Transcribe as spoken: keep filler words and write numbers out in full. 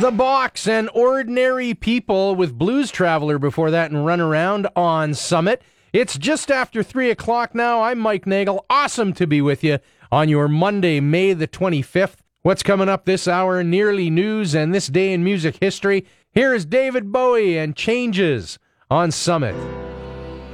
The Box and Ordinary People with Blues Traveler before that and Run Around on Summit. It's just after three o'clock now. I'm Mike Nagel. Awesome to be with you on your Monday, May the twenty-fifth. What's coming up this hour? Nearly news and this day in music history. Here is David Bowie and Changes on Summit.